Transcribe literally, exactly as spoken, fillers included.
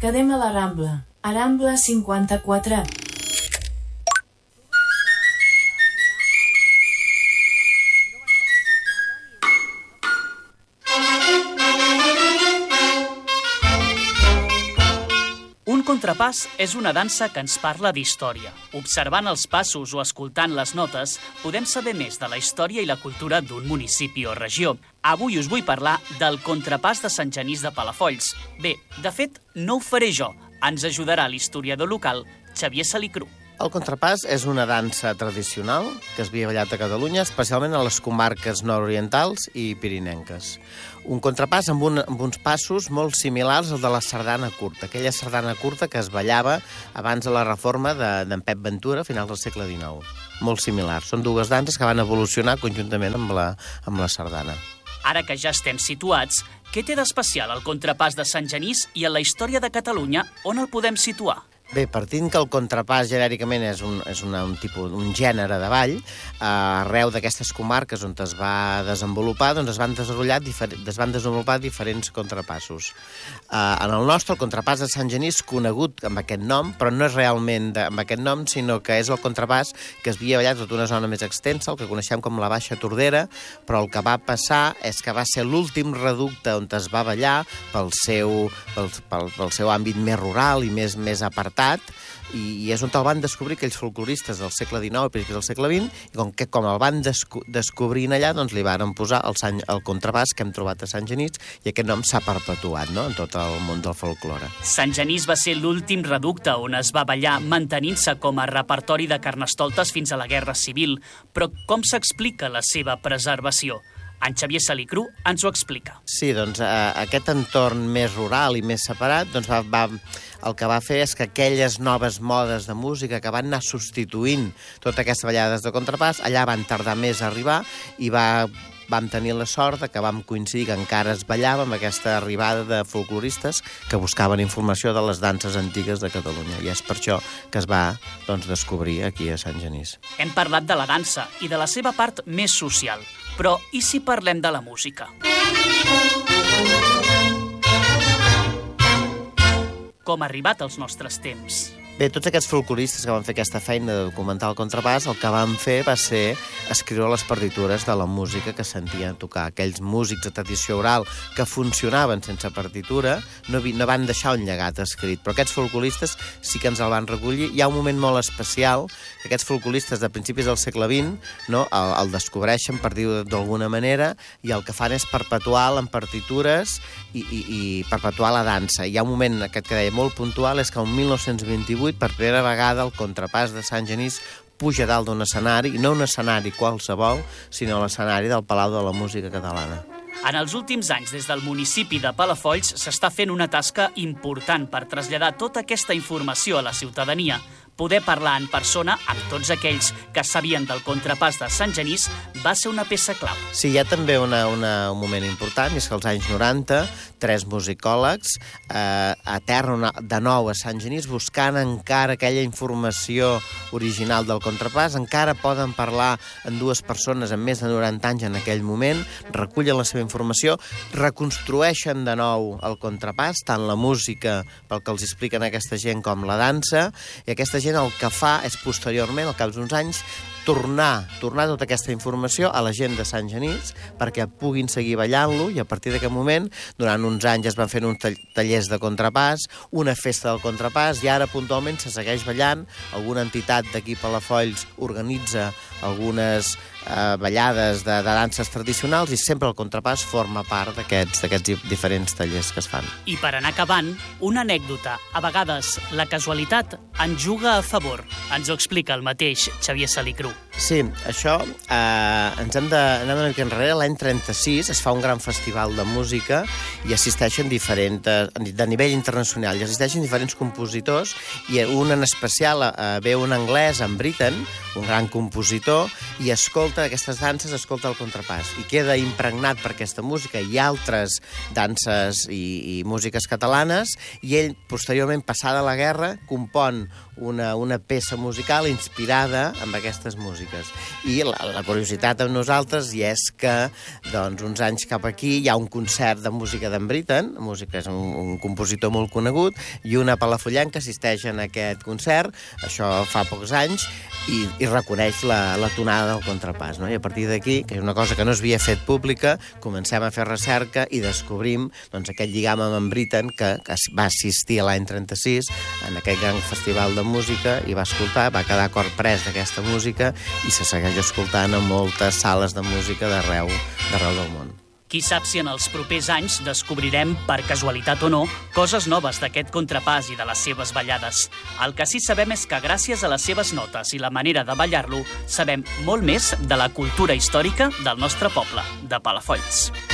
Quedem a la Rambla. A Rambla cinquanta-quatre. Un contrapàs és una dansa que ens parla d'història. Observant els passos o escoltant les notes, podem saber més de la història i la cultura d'un municipi o regió. Avui us vull parlar del contrapàs de Sant Genís de Palafolls. Bé, de fet, no ho faré jo. Ens ajudarà l'historiador local, Xavier Salicru. El contrapàs és una dansa tradicional que es havia ballat a Catalunya, especialment a les comarques nord-orientals i pirinenques. Un contrapàs amb, un, amb uns passos molt similars al de la sardana curta, aquella sardana curta que es ballava abans de la reforma d'en de, Pep Ventura a finals del segle dinou. Molt similars. Són dues danses que van evolucionar conjuntament amb la, amb la sardana. Ara que ja estem situats, què té d'especial el contrapàs de Sant Genís i en la història de Catalunya, on el podem situar? Bé, partint que el contrapàs genèricament és un, és una, un, tipus, un gènere de ball, eh, arreu d'aquestes comarques on es va desenvolupar, doncs es van desenvolupar, difer es van desenvolupar diferents contrapassos. Eh, en el nostre, el contrapàs de Sant Genís, conegut amb aquest nom, però no és realment de, amb aquest nom, sinó que és el contrapàs que es havia ballat tota una zona més extensa, el que coneixem com la Baixa Tordera, però el que va passar és que va ser l'últim reducte on es va ballar pel seu, pel, pel, pel seu àmbit més rural i més, més apartat, i, i és on el van descobrir aquells folcloristes del segle dinou i principis del segle vint, i com que com el van desco descobrint allà, doncs li varen posar el, Sant, el contrapàs que hem trobat a Sant Genís, i aquest nom s'ha perpetuat, no?, en tot el món del folklore. Sant Genís va ser l'últim reducte on es va ballar, mantenint-se com a repertori de carnestoltes fins a la Guerra Civil. Però com s'explica la seva preservació? En Xavier Salicru ens ho explica. Sí, doncs eh, aquest entorn més rural i més separat, doncs va, va, el que va fer és que aquelles noves modes de música que van anar substituint totes aquestes ballades de contrapàs, allà van tardar més a arribar i va, vam tenir la sort que vam coincidir que encara es ballava amb aquesta arribada de folcloristes que buscaven informació de les danses antigues de Catalunya, i és per això que es va, doncs, descobrir aquí a Sant Genís. Hem parlat de la dansa i de la seva part més social, però i si parlem de la música? Com ha arribat als nostres temps? Bé, tots aquests folcloristes que van fer aquesta feina de documentar el contrapàs, el que van fer va ser escriure les partitures de la música que sentien tocar. Aquells músics de tradició oral que funcionaven sense partitura no, no van deixar un llegat escrit, però aquests folcloristes sí que ens el van recollir. Hi ha un moment molt especial, que aquests folcloristes de principis del segle vint, no, el, el descobreixen, per dir-ho d'alguna manera, i el que fan és perpetuar-lo en partitures i, i, i perpetuar la dansa. Hi ha un moment, aquest que deia, molt puntual, és que el mil nou-cents vint-i-vuit, per primera vegada, el contrapàs de Sant Genís puja dalt d'un escenari, i no un escenari qualsevol, sinó l'escenari del Palau de la Música Catalana. En els últims anys, des del municipi de Palafolls, s'està fent una tasca important per traslladar tota aquesta informació a la ciutadania. Poder parlar en persona amb tots aquells que sabien del contrapàs de Sant Genís va ser una peça clau. Sí, hi ha també una, una, un moment important, és que als anys noranta, tres musicòlegs eh, aterren de nou a Sant Genís buscant encara aquella informació original del contrapàs. Encara poden parlar amb dues persones amb més de noranta anys en aquell moment, recullen la seva informació, reconstrueixen de nou el contrapàs, tant la música pel que els expliquen aquesta gent com la dansa, i aquesta gent el que fa és posteriorment, al cap d'uns anys, tornar, tornar tota aquesta informació a la gent de Sant Genís perquè puguin seguir ballant-lo, i a partir d'aquest moment, durant uns anys es van fent uns tallers de contrapàs, una festa del contrapàs, i ara puntualment se segueix ballant. Alguna entitat d'aquí Palafolls organitza algunes eh, ballades de, de danses tradicionals, i sempre el contrapàs forma part d'aquests d'aquests diferents tallers que es fan. I per anar acabant, una anècdota. A vegades la casualitat en juga a favor. Ens ho explica el mateix Xavier Salicru. Sí, això eh, ens hem d'anar una mica enrere. L'any trenta-sis es fa un gran festival de música i assisteixen diferents, de nivell internacional, i assisteixen diferents compositors, i un en especial eh, ve un anglès, en Britten, un gran compositor, i escolta aquestes danses, escolta el contrapàs, i queda impregnat per aquesta música i altres danses i, i músiques catalanes, i ell, posteriorment, passada la guerra, compon una, una peça musical inspirada amb aquestes músiques. I la, la curiositat amb nosaltres i és que doncs, uns anys cap aquí hi ha un concert de música d'en Britten, música és un, un compositor molt conegut, i una palafrugellana que assisteix en aquest concert, això fa pocs anys, i, i reconeix la, la tonada del contrapàs. No? I a partir d'aquí, que és una cosa que no s'havia fet pública, comencem a fer recerca i descobrim doncs, aquest lligam amb en Britten, que, que va assistir l'any trenta-sis en aquest gran festival de música i va escoltar, va quedar corprès d'aquesta música i se segueix escoltant a moltes sales de música d'arreu d'arreu del món. Qui sap si en els propers anys descobrirem, per casualitat o no, coses noves d'aquest contrapàs i de les seves ballades. El que sí sabem és que gràcies a les seves notes i la manera de ballar-lo, sabem molt més de la cultura històrica del nostre poble, de Palafolls.